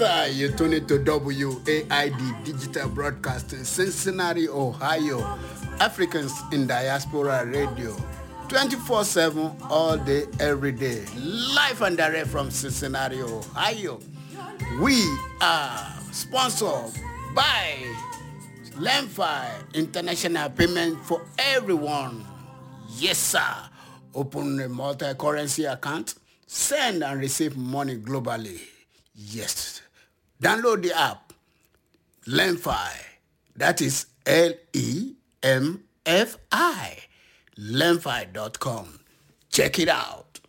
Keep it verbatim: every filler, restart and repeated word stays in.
Hi, you tune it to W A I D Digital Broadcasting, Cincinnati, Ohio, Africans in Diaspora Radio, twenty-four seven, all day, every day, live and direct from Cincinnati, Ohio. We are sponsored by Lemfi International Payment for Everyone. Yes, sir. Open a multi-currency account, send and receive money globally. Yes. Download the app, Lemfi. That is L E M F I. Lemfi dot com. Check it out.